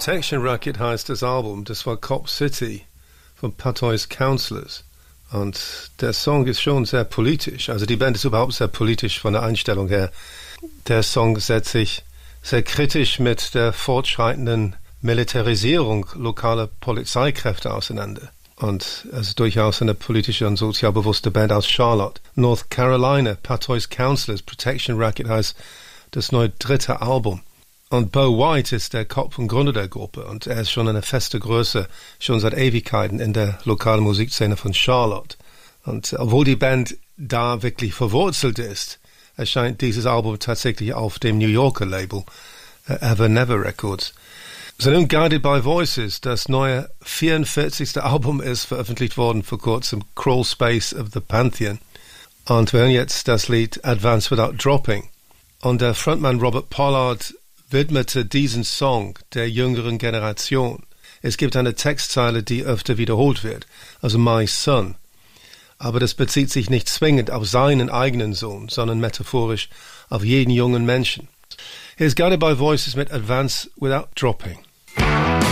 Protection Racket heißt das Album. Das war Cop City von Patois Counselors. Und der Song ist schon sehr politisch. Also die Band ist überhaupt sehr politisch von der Einstellung her. Der Song setzt sich sehr kritisch mit der fortschreitenden Militarisierung lokaler Polizeikräfte auseinander. Und es ist durchaus eine politische und sozial bewusste Band aus Charlotte, North Carolina. Patois Counselors, Protection Racket heißt das neue dritte Album. Und Bo White ist der Kopf und Gründer der Gruppe und er ist schon eine feste Größe, schon seit Ewigkeiten in der lokalen Musikszene von Charlotte. Und obwohl die Band da wirklich verwurzelt ist, erscheint dieses Album tatsächlich auf dem New Yorker Label Ever Never Records. So nun Guided by Voices, das neue 44. Album ist veröffentlicht worden vor kurzem, Crawl Space of the Pantheon. Und wir hören jetzt das Lied Advance Without Dropping. Und der Frontmann Robert Pollard widmete diesen Song der jüngeren Generation. Es gibt eine Textzeile, die öfter wiederholt wird, also My Son. Aber das bezieht sich nicht zwingend auf seinen eigenen Sohn, sondern metaphorisch auf jeden jungen Menschen. Here's Guided by Voices mit Advance Without Dropping.